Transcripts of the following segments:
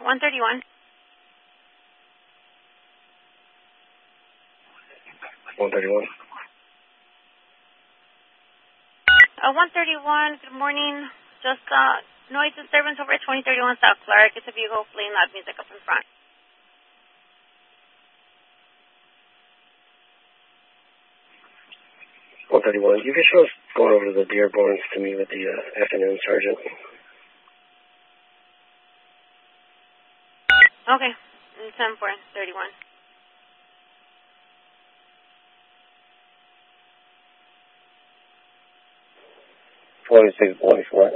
131. 131. 131, good morning. Just noise disturbance over at 2031 South Clark. It's a vehicle playing loud music up in front. You can show us going over to the Dearborns to meet with the afternoon sergeant. Okay, 10-4-31. $46.44.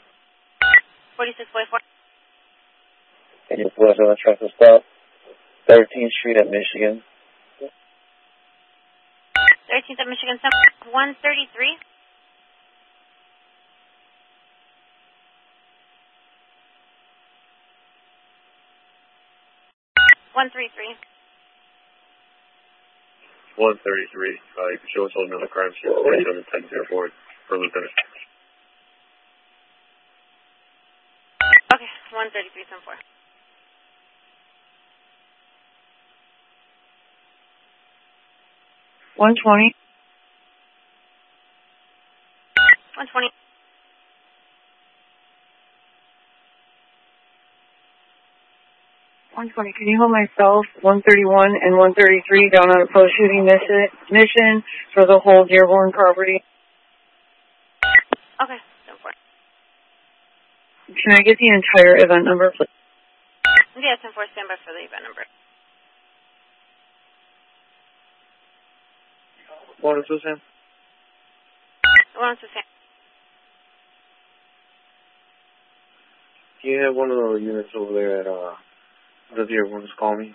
46.4. Can you pull us on a traffic stop? 13th Street at Michigan. 13th at Michigan, 133. 133. 133. You can show us all another crime scene. 471004 for Lieutenant. Okay, 133.4. 120. 120. 120. Can you hold myself, 131 and 133 down on a post-shooting mission for the whole Dearborn property? Okay, 10-4. Can I get the entire event number, please? Yeah, 10-4, stand by for the event number. What is this, Sam? 1-2, Sam. Do you have one of those units over there at the Dearborns call me?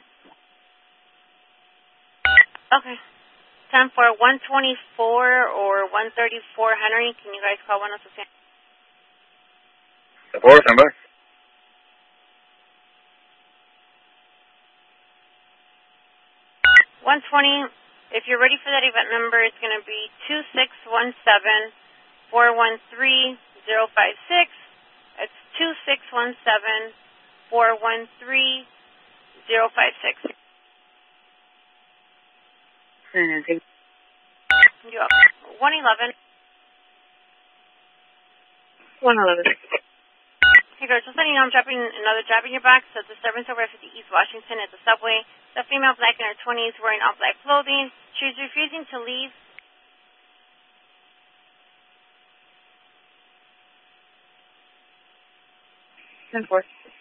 Okay. 10-4, 124 or 134 Henry. Can you guys call 1-2, Sam? 4, stand by. If you're ready for that event number, it's going to be 2617-413-056. It's 2617-413-056. You up? 111. 111. Hey girl, just letting you know I'm dropping another job in your box. So disturbance over at 50 East Washington at the subway. The female black in her 20s wearing all black clothing. She's refusing to leave. Ten-4.